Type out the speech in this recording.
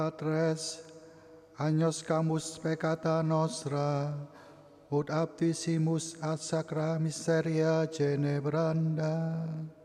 Patres, agnos camus peccata nostra, ut aptisimus ad sacra miseria genebranda.